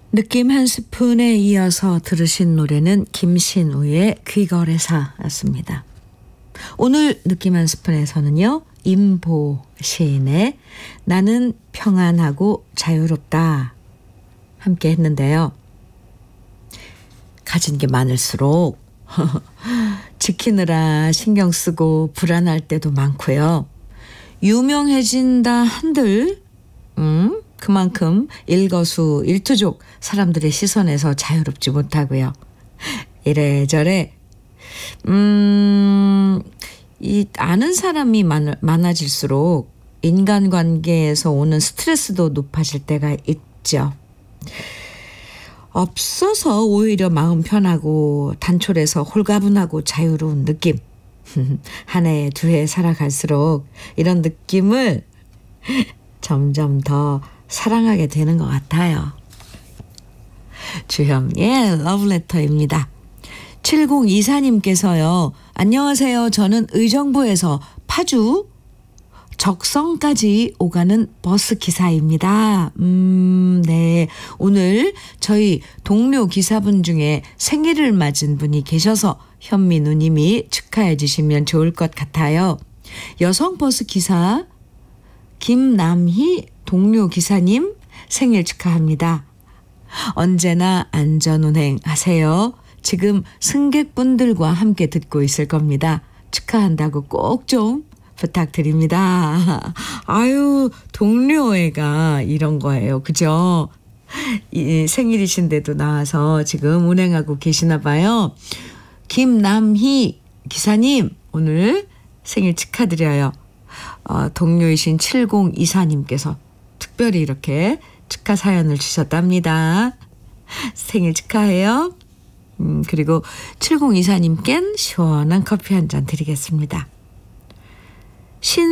느낌 한 스푼에 이어서 들으신 노래는 김신우의 귀거래사였습니다. 오늘 느낌 한 스푼에서는요. 임보 시인의 나는 평안하고 자유롭다 함께 했는데요. 가진 게 많을수록 지키느라 신경 쓰고 불안할 때도 많고요. 유명해진다 한들 그만큼 일거수일투족 사람들의 시선에서 자유롭지 못하고요. 이래저래 이 아는 사람이 많아질수록 인간관계에서 오는 스트레스도 높아질 때가 있죠. 없어서 오히려 마음 편하고 단촐해서 홀가분하고 자유로운 느낌. 한 해, 두 해 살아갈수록 이런 느낌을 점점 더 사랑하게 되는 것 같아요. 주현미의 러브레터입니다. 7024님께서요. 안녕하세요. 저는 의정부에서 파주 적성까지 오가는 버스 기사입니다. 네. 오늘 저희 동료 기사분 중에 생일을 맞은 분이 계셔서 현미 누님이 축하해 주시면 좋을 것 같아요. 여성 버스 기사 김남희 동료 기사님 생일 축하합니다. 언제나 안전운행 하세요. 지금 승객분들과 함께 듣고 있을 겁니다. 축하한다고 꼭 좀 부탁드립니다. 아유, 동료애가 이런 거예요. 그죠? 이 생일이신데도 나와서 지금 운행하고 계시나 봐요. 김남희 기사님 오늘 생일 축하드려요. 동료이신 7024님께서 특별히 이렇게 축하 사연을 주셨답니다. 생일 축하해요. 그리고 7024님껜 시원한 커피 한 잔 드리겠습니다.